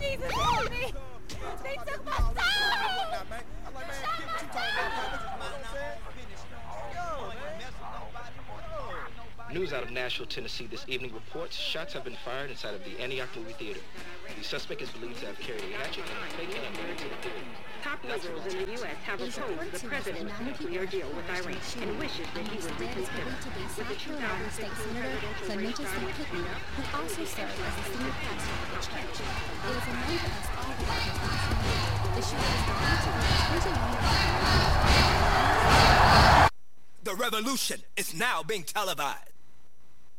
Jesus, help me! They took my soul! News out of Nashville, Tennessee this evening reports shots have been fired inside of the Antioch movie theater. The suspect is believed to have carried a hatchet and a fake handgun into the theater. Top liberals in the U.S. have opposed the president's nuclear deal with Iran and wishes that he would reconsider. With the 2016 presidential race starting coming up, who also served as a senior pastor of the church. It is unknown to us all the the shooter is believed to be 21 years old. The revolution is now being televised.